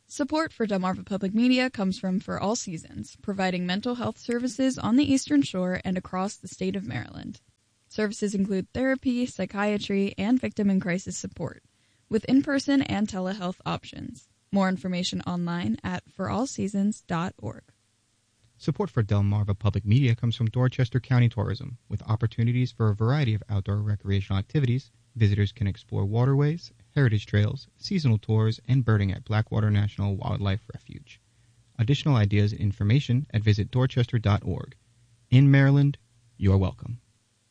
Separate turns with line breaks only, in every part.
Support for Delmarva Public Media comes from For All Seasons, providing mental health services on the Eastern Shore and across the state of Maryland. Services include therapy, psychiatry, and victim and crisis support, with in-person and telehealth options. More information online at forallseasons.org.
Support for Delmarva Public Media comes from Dorchester County Tourism. With opportunities for a variety of outdoor recreational activities, visitors can explore waterways, heritage trails, seasonal tours, and birding at Blackwater National Wildlife Refuge. Additional ideas and information at visitdorchester.org. In Maryland, you're welcome.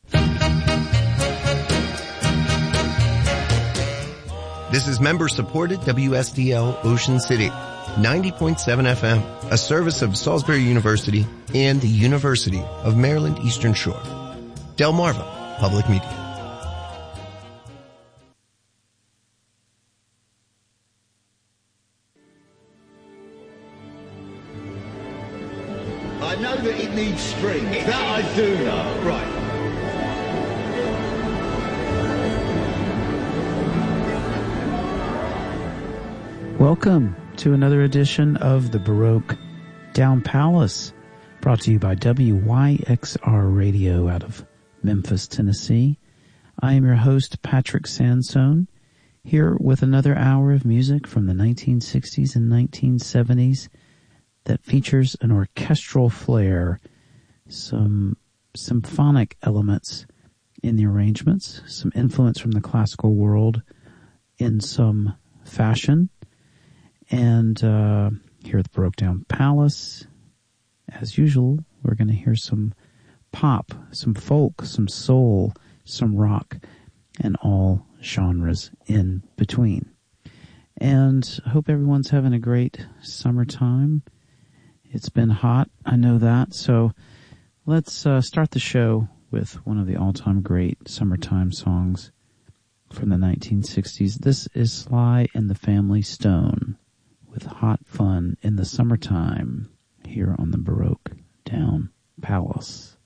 This is member-supported WSDL Ocean City, 90.7 FM, a service of Salisbury University and the University of Maryland Eastern Shore. Delmarva Public Media.
I know that it needs strings. That I do know. Right.
Welcome to another edition of the Baroque Down Palace, brought to you by WYXR Radio out of Memphis, Tennessee. I am your host, Patrick Sansone, here with another hour of music from the 1960s and 1970s that features an orchestral flair, some symphonic elements in the arrangements, some influence from the classical world in some fashion. And here at the Baroque Down Palace, as usual, we're going to hear some pop, some folk, some soul, some rock, and all genres in between. And I hope everyone's having a great summertime. It's been hot, I know that. So let's start the show with one of the all-time great summertime songs from the 1960s. This is Sly and the Family Stone with Hot Fun in the Summertime here on the Baroque Down Palace.